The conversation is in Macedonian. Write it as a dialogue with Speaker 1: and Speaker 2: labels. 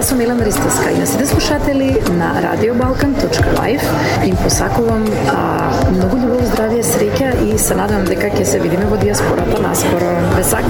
Speaker 1: Jaz sem Milena Risteska in sede слушатели на radiobalkan.live им посакувам многу љубов, здравје, среќа и се надевам дека ќе се видиме во диаспората наскоро.